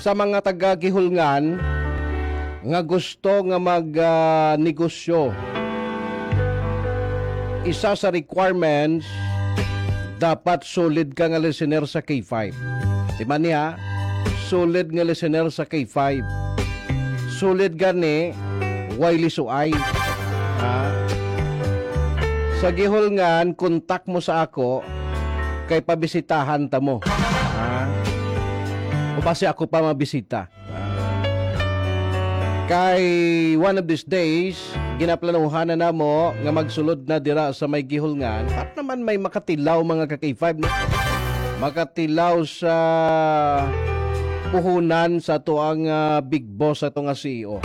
sa mga taga-gihulngan nga gusto nga mag-negosyo. Isa sa requirements, dapat solid ka nga listener sa K5. Diba niya? Solid nga listener sa K5. Solid gani, Wiley Suay. Ha? Sa gihulngan, kontak mo sa ako, kay pabisitahan ta mo. Ha? O base ako pa mabisita. Kay one of these days, ginaplanuhan na mo nga magsulod na dira sa may gihulngan at naman may makatilaw mga ka-K5 no? Makatilaw sa puhunan sa tuang big boss sa nga CEO.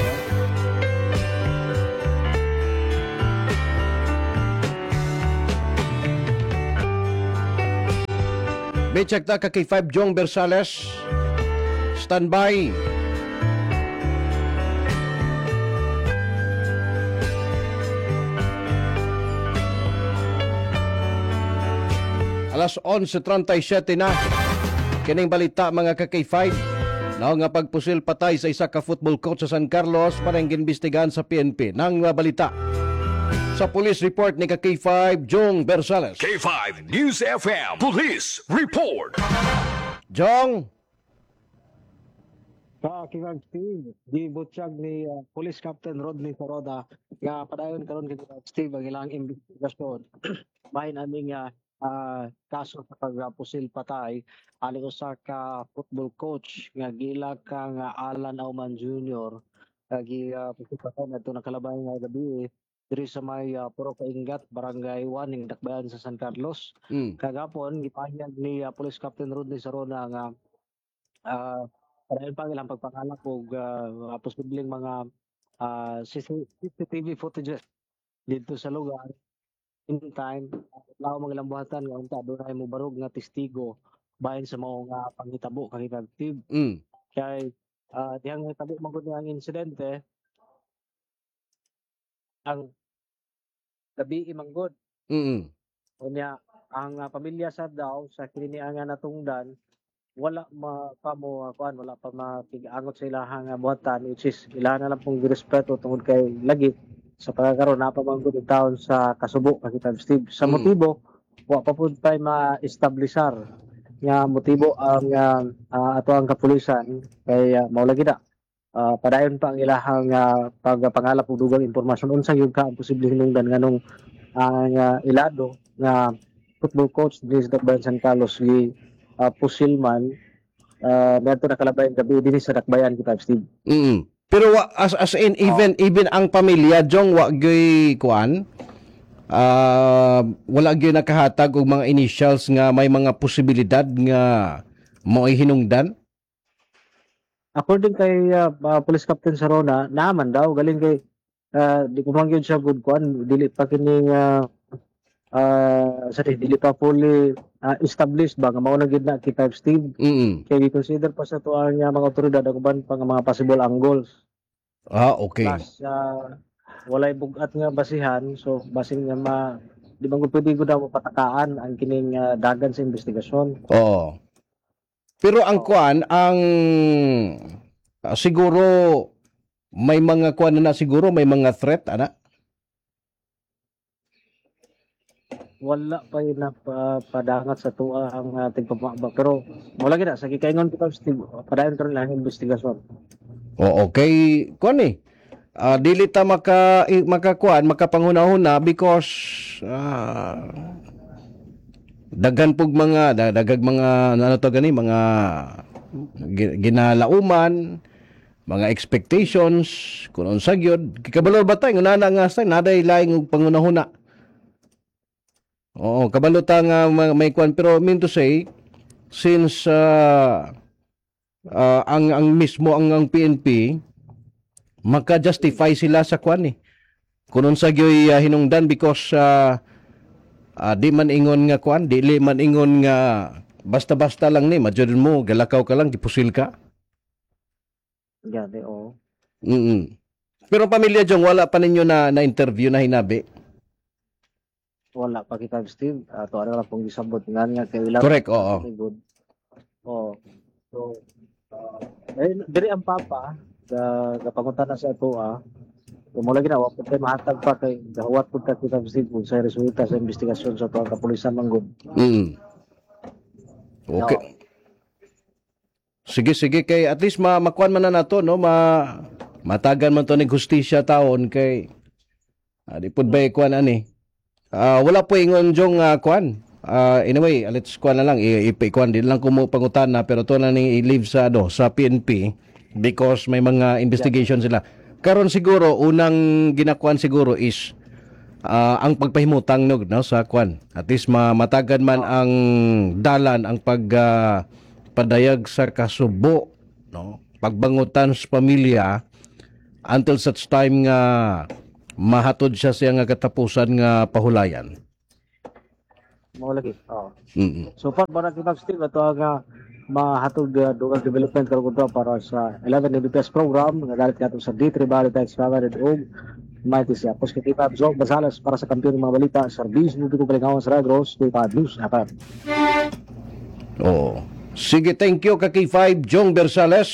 May check na ka-K5 Jong Bersales. Standby. Alas 11:37 na. Kining balita mga ka-K5. Nao nga pagpusil patay sa isa ka football coach sa San Carlos para ginbistigahan sa PNP. Nang balita sa police report ni ka-K5 Jong Bersales. K5 News FM Police Report. Jong. K5 Steve, di butyag ni Police Captain Rodney Soroda nga padayon karon kay Steve ang ilang investigasyon. Bahin aming kaso sa pagpusil patay ali usa ka football coach nga gila kang Alan Auman Jr. Gi pusil patay nadto nakalabay nga gabi diri sa may Puro Kaingat, Barangay 1 ning Dakbayan sa San Carlos. Kagapon gipahayag ni Police Captain Rodney Soroda nga padayon pa ilang pagpangalap og posibleng mga CCTV footages dito sa lugar. In time, lao mga ilang buhatan nga unta dunay mo barog nga testigo bahin sa mao nga pangitabo kang active. Kay dihang hitabo man gud ang insidente ang gabi manggod. Unya ang pamilya sa daw sa kini nga natungdan wala pa mo kuan wala pa mapig-angot sa ilahang buhatan which is ilahan na lang pong girespeto tungod kay lagi sa pagkakaroon napamanggod ang taon sa kasubo kakita Steve sa motibo wa pa pud tay ma-establishar nga motibo ang ato ang kapulisan kay mao lagi na padayon pa ang ilahang pagpangalap og dugang impormasyon unsa gyud ka ang posibleng hinungdan nganong ang ilado nga football coach dinhi sa Dakbayan San Carlos gi pusilman dito nakalabayan gabi dinhi sa Dakbayan kita Steve. Pero as in even ang pamilya Jong wa gyud kuan wala gyud nakahatag og mga initials nga may mga posibilidad nga mo'y hinungdan. According kay Police Captain Sarona naman daw galing kay di ko man gyud siya good kuan dili pa kini dili pa fully established ba nga mao na gyud na kita Steve. Kay consider pa sa tuang mga otoridad ang uban pa nga mga possible angles. Okay. Plus, walay bugat nga basihan so basin nga di man gud pwede gud mo patakaan ang kining dagan sa investigasyon. Oo. Pero ang kuan ang siguro may mga kuan na siguro may mga threat ana. Wala pa yun na padangat sa tuwa ang ating pamabak. Pero wala gina, sa kikaingon ko Steve, padayon karon lang investigasyon. Okay, kuan ni. Dili ta makakuan, makapanghuna-huna because daghan pug mga dagag mga ano to gani mga ginalauman, mga expectations kun unsa gyud kabalo ba tay nga nga sa naday laing panghuna-huna. Oo, kabalo ta nga may kuan pero mean to say since ang mismo ang PNP maka-justify sila sa kuan ni. Kunon sa gyoy hinungdan because di man ingon nga kuan, dili man ingon nga basta-basta lang ni madjud mo galakaw ka lang gipusil ka. Gani oo. Pero pamilya Jong wala pa ninyo na interview na hinabi. Wala pa kita Steve. Ato ano lang pong gisabot nga kay ilang. Correct, oo. Good. Oh. So Diri ang papa kapangutan na sa ato kung lagi na wapod tayo mahatag pa kay gawat pud ka kita Cebu sa resulta sa investigasyon sa tuwang kapulisan manggod. Okay. Sige kay at least makuan man na nato no matagan man to ni justisya taon kay di pud ba kuan ani. Wala po ingon jong kuan. Anyway, let's kuan na lang ipikuan din lang kumo pangutan na pero to na ni i-leave sa sa PNP because may mga investigation sila. Karon siguro unang ginakuan siguro is ang pagpahimutang no sa kuan. At least matagan man ang dalan ang padayag sa kasubo no pagbangutan sa pamilya until such time nga mahatod siya nga katapusan nga pahulayan. Mao lagi. So far para kita still ato nga mahatod dugang development karon para sa 11 Mbps program nga dalit kato sa D3 Bali Tax Covered og Mighty siya. Positiba Zog Basalas para sa kampiyon ng mga balita Service mo ko kalingawan sa Ragros News apat. Sige, thank you K5 Jong Bersales.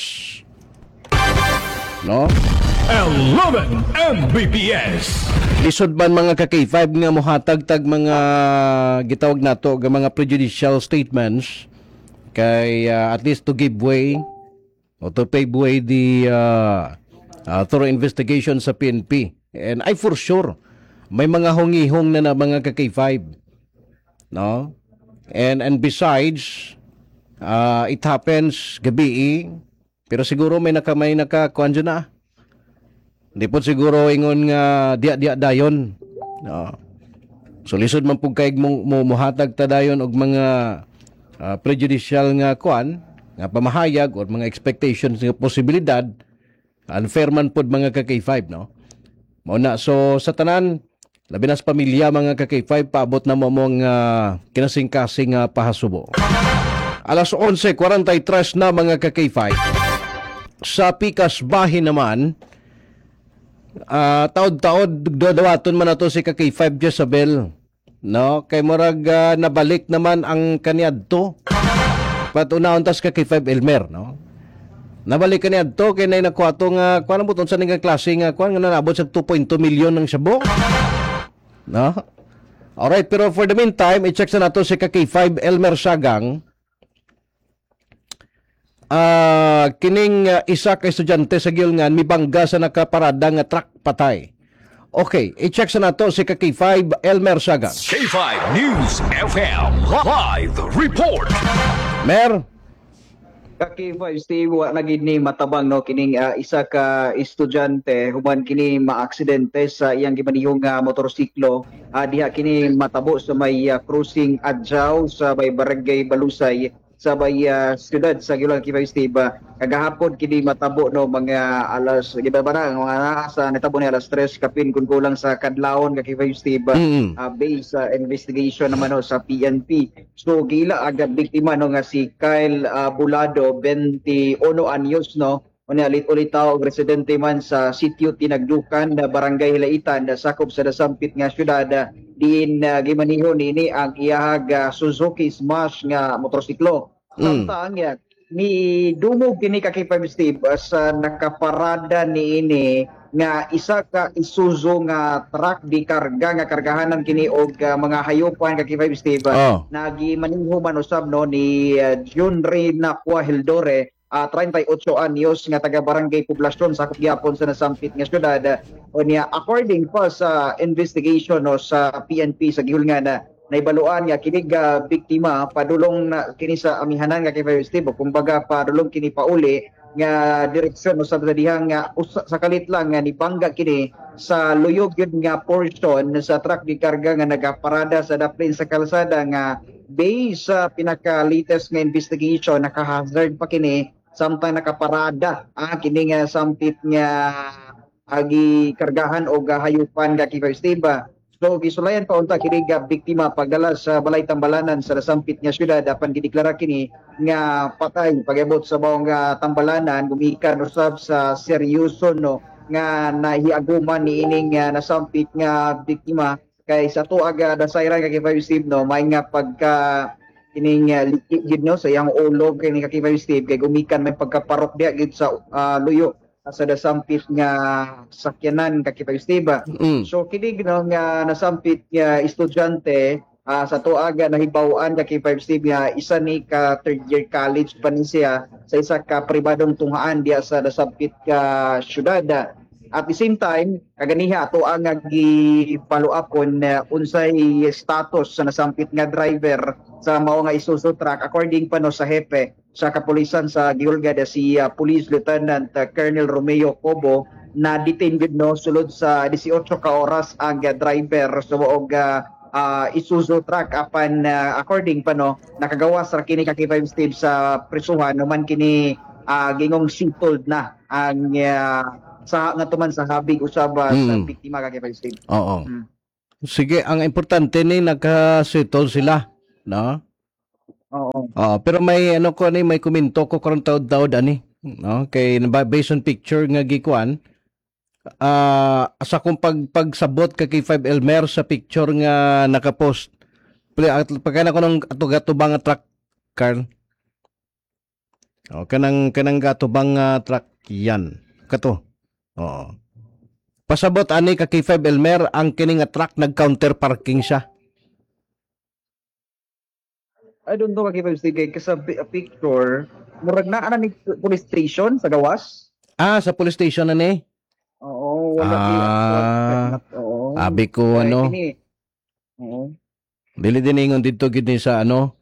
No? 11 Mbps. Lisod man mga K5 nga mohatag-tag mga gitawag nato nga mga prejudicial statements kay at least to give way or to pave way the thorough investigation sa PNP. And I for sure may mga hungihong na mga K5. No? And besides it happens gabi pero siguro may naka kuan na. Hindi po siguro ingon nga diya dayon. No. So lisod man pug kay muhatag ta dayon og mga prejudicial nga kuan nga pamahayag or mga expectations nga posibilidad unfair man pod mga K5 no. Mao na so sa tanan labi na sa pamilya mga K5 paabot na mo kinasing-kasing pahasubo. Alas 11:43 na mga K5. Sa Pikas Bahin naman taod-taod dawaton man nato si K5 Jezabel no kay murag nabalik naman ang kaniadto patunahon tas K5 Elmer no nabalik kaniadto kay nay nakuha to nga kuan mo sa ning klase nga kuan nga nabot sa 2.2 million ng Shabu no. Alright, pero for the meantime i-check sa nato si K5 Elmer Sagang. Kining isa ka estudyante sa Gilngan mibangga sa nakaparada nga truck patay. Okay, i-check sa nato si K5 Elmer Saga. K5 News FM live report. Mer K5 Steve wa na gid ni matabang no kining isa ka estudyante human kini maaksidente sa iyang gimanihong motorsiklo diha kini matabo sa may cruising adjaw sa may barangay Balusay sa may siyudad sa Gilang K5 Steve kagahapon kini matabo no mga alas gibabara mga sa natabo ni alas 3 kapin kun kulang sa kadlawon ka K5 Steve based sa investigation naman no sa PNP. So gila agad biktima no nga si Kyle Bulado 21 anyos no unya ulit tao residente man sa sitio Tinagdukan na barangay Hilaitan na sakop sa Dasampit nga syudad diin gimanihon ini ang iyahag Suzuki Smash nga motorsiklo. Samtang ni dumog kini ka K5 Steve sa nakaparada niini nga isa ka Isuzu nga truck di karga nga kargahanan kini og mga hayupan ka K5 Steve nagimaningho man usab no ni Junri Nakwa Hildore 38 anyos nga taga barangay Poblasyon sa gyapon sa Nasampit nga syudad unya according pa sa investigation no sa PNP sa Gihulngan naibaluan nga kini biktima padulong na kini sa amihanan nga K5 Steve kumbaga padulong kini pauli nga direksyon usab sa dihang nga sa kalit lang nga nibangga kini sa luyog yun nga portion sa truck di karga nga nagaparada sa daplin sa kalsada nga based sa pinaka-latest nga investigation naka-hazard pa kini samtang nakaparada kini nga sampit nga agi kargahan o hayupan nga K5 Steve. So gisulayan pa unta kini biktima pagdala sa balay tambalanan sa Dasampit nga syudad apan gideklara kini nga patay pag-abot sa bawang tambalanan gumikan usab sa seryoso no nga nahiaguman niining nasampit nga biktima kay sa tuaga dasayran nga K5 Steve no may nga pagka kining gid no sa iyang ulo kini ka K5 Steve kay gumikan may pagkaparok diha gid sa luyo sa nasampit nga sakyanan ka K5 Steve. So kini no nga nasampit nga estudyante sa tuaga nahibaw-an ka K5 Steve nga isa ni ka third year college pa ni siya sa isa ka pribadong tunghaan diha sa nasampit ka syudad. At the same time, kaganiha ato ang gi-follow up on unsay status sa nasampit nga driver sa mao nga Isuzu truck according pa no sa hepe sa kapulisan sa Giulgada si Police Lieutenant Colonel Romeo Cobo na detain gid no sulod sa 18 ka oras ang driver sa moog Isuzu truck apan according pa no nakagawas ra kini ka K5 Steve sa prisuhan naman kini gingong sintold na ang sa nga tuman sa habig usaba sa biktima ka K5 Steve. Oo. Sige, ang importante ni nagka-settle sila, no? Oo. Pero may ano ko ni may komento ko karon taud-taud ani, no? Kay based on picture nga gikuan, asa kung pagsabot ka kay 5 Elmer sa picture nga nakapost. Pagkana ko nung atog-atubang truck car. Kanang gatubang truck yan. Kato. Oo. Pasabot ani ka kay 5 Elmer ang kining nga truck nag-counter parking siya. I don't know kay 5 Steve kay sa picture murag na ana ni police station sa gawas. Sa police station na ni. Oo, wala oo. Abi ko ano. Oo. Dili din ingon dito gid ni sa ano.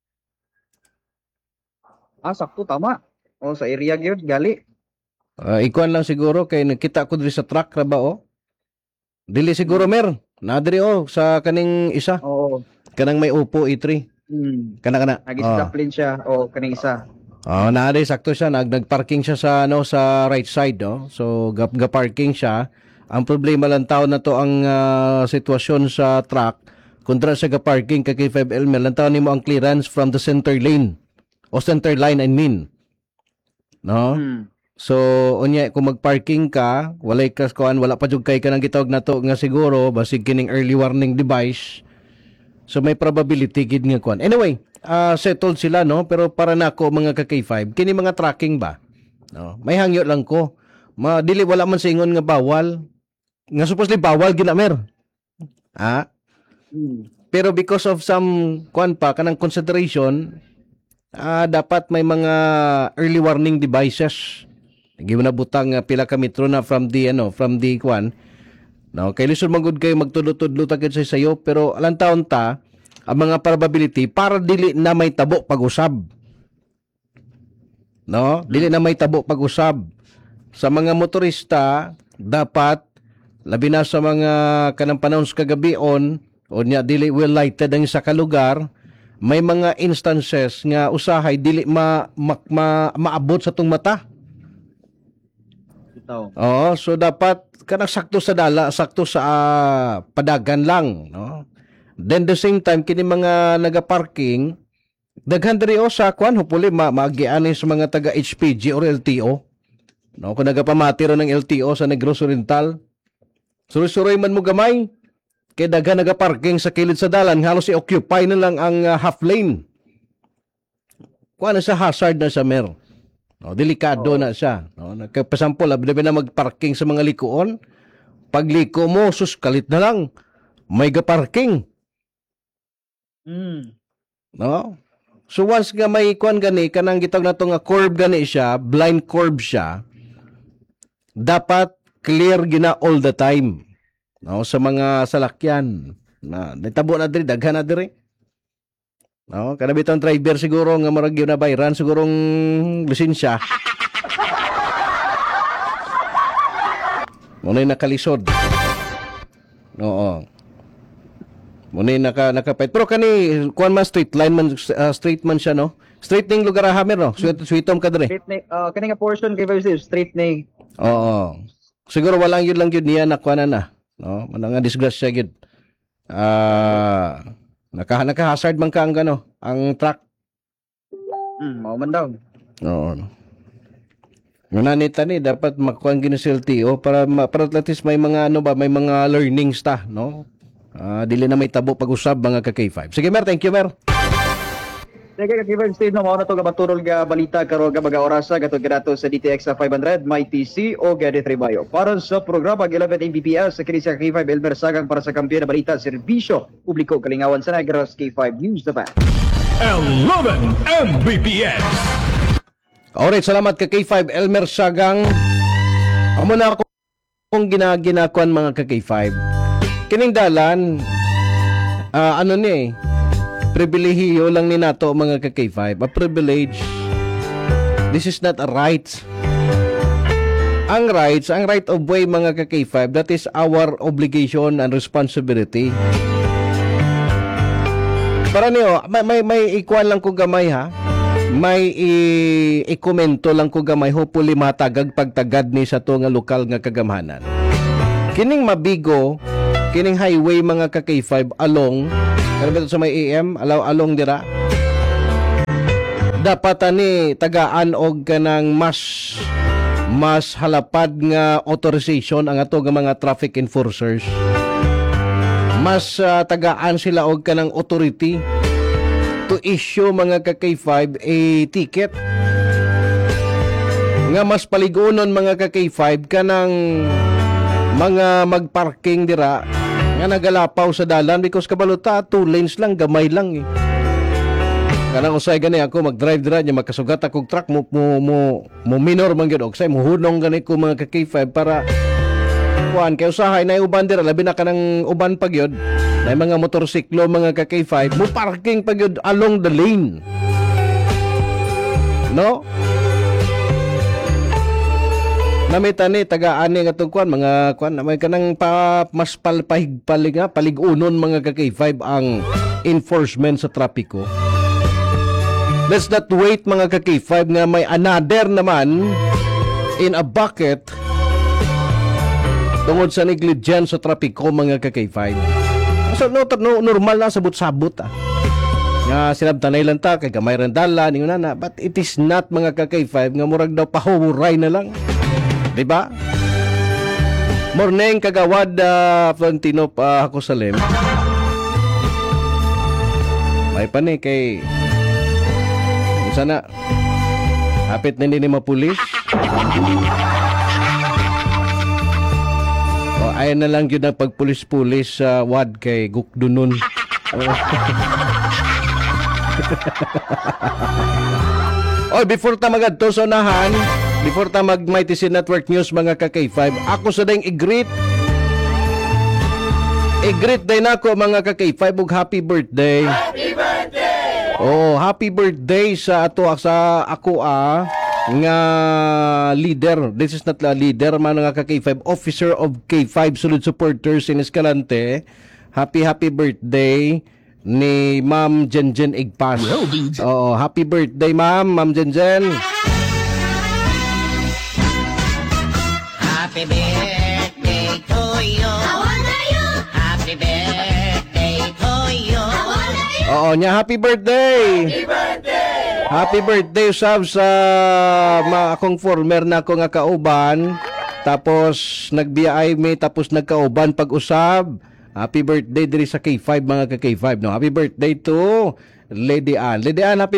Sakto tama. Sa area gyud gali. Ikuan lang siguro kay nakita ko diri sa truck ra ba Dili siguro mer. Na diri sa kaning isa. Oo. Kanang may Oppo E3. Kana. Nag-discipline siya kaning isa. Naari sakto siya nagparking siya sa sa right side So ga-parking siya. Ang problema lang taon na to ang sitwasyon sa truck. Kontra sa ga-parking kay 5 Elmer lang taon nimo ang clearance from the center lane. O center line I mean. No? So unya kung magparking ka, wala pa jud kay kanang gitawag nato nga siguro basig kining early warning device. So may probability gid nga kuan. Anyway, settled sila no, pero para nako mga ka-K5, kini mga tracking ba? No, may hangyo lang ko. Dili wala man singon nga bawal. Nga supposedly bawal ginamer. Pero because of some kuan pa kanang consideration, dapat may mga early warning devices. Gibo na butang pila ka metro na from the kuan. No, kay lisod magud kay magtudlo-tudlo ta sa sayo pero alang taon ta ang mga probability para dili na may tabo pag-usab. No, dili na may tabo pag-usab. Sa mga motorista dapat labi na sa mga kanang panahon sa kagabion o nya dili well lighted ang sa kalugar, may mga instances nga usahay dili maabot sa tung mata. So dapat kanang sakto sa dala, sakto sa padagan lang, no? Then the same time kini mga naga-parking daghan diri sa kwan hopefully maagiani sa mga taga HPG or LTO. No, kung nagapamati ro ng LTO sa Negros Oriental. Suroy-suroy man mo gamay kay daghan naga-parking sa kilid sa dalan, halos i-occupy na lang ang half lane. Kuan sa hazard na sa mer. No, delikado na siya. No, nagpasample, labi na magparking sa mga likuon. Pag liko mo, kalit na lang. May ga-parking. No? So once nga may kuan gani, kanang gitag na to nga curve gani siya, blind curve siya, dapat clear gina all the time. No, sa mga salakyan. Natabo na diri, daghan na diri. No, kada bitang driver siguro nga marag na bayran sigurong lisensya. Munay nakalisod. Oo. Munay nakapait. Pero kani kuan man straight line man straight man siya no. Straight ning lugar hamer no. Sweetom ka dire. Straight na kani nga portion kay versus straight na. Oo. Siguro walang yun lang yun niya nakuanan na. No, manang disgrasya gid. Naka-hazard man ka ang truck. Mao man daw. Oo. Ngunanita ni dapat makuha gini sa LTO para at least may mga may mga learnings ta, no? Dili na may tabo pag-usab mga ka K5. Sige Mer, thank you Mer. Sige, Kay-5 Steve, no, mauna to gabaturol ga balita karon ga mga orasa gatong kinato sa DTX sa 500, may TC o Gadi Tribayo. Para sa programa 11 MBPS sa kini sa K5 Elmer Sagang para sa kampiyon na balita, serbisyo publiko kalingawan sa Negros K5 News the Band. 11 Mbps. Alright, salamat kay K5 Elmer Sagang. Amo na ako kung ginakuan mga ka K5. Kining dalan, ano ni pribilehiyo lang ni nato mga ka K5. A privilege. This is not a right. Ang right of way mga ka K5, that is our obligation and responsibility. Para niyo, may ikuan lang ko gamay ha. May i-komento lang ko gamay, hopefully matagag pagtagad ni sa to nga lokal nga kagamhanan. Kining mabigo, kining highway mga ka K5 along, ano ba ito sa may AM, along dira, dapat ani tagaan og kanang mas halapad nga authorization ang ato nga mga traffic enforcers. Mas tagaan sila og kanang authority to issue mga ka K5 a ticket nga mas paligunon mga ka K5 kanang mga magparking dira nga nagalapaw sa dalan because kabaluta 2 lanes lang, gamay lang eh. Kanang usay gani ako mag-drive dira nya magkasugat akong truck mo minor man gyud og say muhunong gani ko mga ka K5 para kuan kay usahay na uban dira labi na kanang uban pag yun na mga motorsiklo mga ka K5 mo parking pag yun along the lane, no? Namita ni tagaan ni nga kuan mga kuan may kanang mas paligunon mga ka K5 ang enforcement sa trapiko. Let's not wait mga ka K5 nga may another naman in a bucket tungod sa negligence sa trapiko mga ka K5. So no normal na sabot-sabot ah. Nga sinabtanay lang ta kay gamay ran dala ningon na, but it is not mga ka K5 nga murag daw pahuray na lang. Di ba? Morning kagawad Florentino pa ako sa Lem. May pa ni kay sana hapit na ni mapulis. O ayan na lang yun ang pagpulis-pulis sa wad kay Gukdunon. Oy, before ta magadto sa unahan, before ta mag-Mighty Network News mga ka K5, ako sa dayong i-greet day na ko mga ka K5 ug happy birthday. Happy birthday! Oh, happy birthday sa ako nga leader. This is not a leader man nga ka K5, officer of K5 Solid Supporters in Escalante. Happy birthday ni Ma'am Jenjen Igpas. Oo, happy birthday Ma'am Jenjen. Happy birthday to you. Happy birthday to you. Oo, nya happy birthday. Happy birthday usab sa akong former na ako nga kauban. Tapos nagbiyaay mi tapos nagkauban pag-usab. Happy birthday diri sa K5 mga ka K5 no. Happy birthday to Lady Ann. Lady Ann, happy